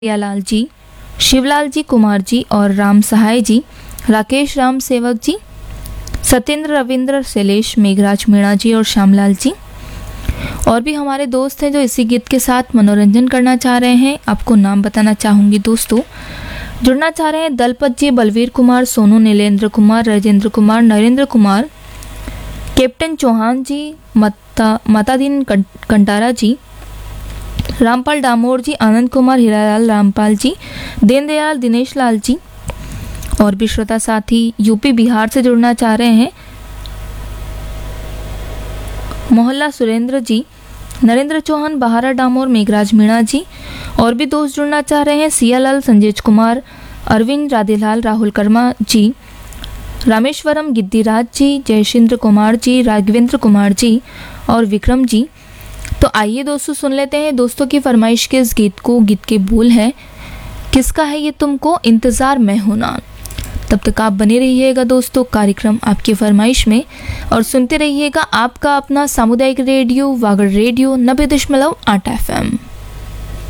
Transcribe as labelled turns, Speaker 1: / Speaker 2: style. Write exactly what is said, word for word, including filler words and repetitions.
Speaker 1: प्रियालाल जी, शिवलाल जी कुमार जी और राम सहाय जी, राकेश राम सेवक जी, सत्येंद्र रविंद्र शैलेश मेघराज मीणा जी और श्यामलाल जी। और भी हमारे दोस्त हैं जो इसी गीत के साथ मनोरंजन करना चाह रहे हैं। आपको नाम बताना चाहूँगी दोस्तों। जुड़ना चाह रहे हैं दलपत जी, बलवीर कुमार, सोनू, नीलेंद्र कुमार, राजेंद्र कुमार, नरेंद्र कुमार, कैप्टन चौहान जी, मता मतादीन कंटारा जी, रामपाल डामोर जी, आनंद कुमार, हीरालाल रामपाल जी, दीनदयाल दिनेश लाल जी। और भी श्रोता साथी यूपी बिहार से जुड़ना चाह रहे हैं मोहल्ला सुरेंद्र जी, नरेंद्र चौहान, बहारा डामोर, मेघराज मीणा जी। और भी दोस्त जुड़ना चाह रहे हैं सियालाल, संजेश कुमार, अरविंद, राधेलाल, राहुल कर्मा जी, रामेश्वरम, गिद्दीराज जी, जयशिंद्र कुमार जी, राघवेंद्र कुमार जी और विक्रम जी। तो आइए दोस्तों सुन लेते हैं दोस्तों की फरमाइश के इस गीत को। गीत के बोल है, किसका है ये तुमको इंतज़ार मैं हूं ना। तब तक आप बने रहिएगा दोस्तों कार्यक्रम आपकी फरमाइश में और सुनते रहिएगा आपका अपना सामुदायिक रेडियो वागड़ रेडियो नब्बे दशमलव आठ एफ एम।